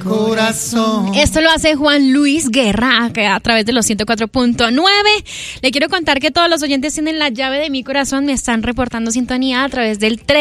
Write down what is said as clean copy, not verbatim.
corazón. Esto lo hace Juan Luis Guerra a través de los 104.9. Le quiero contar que todos los oyentes tienen la llave de mi corazón. Me están reportando sintonía a través del 3.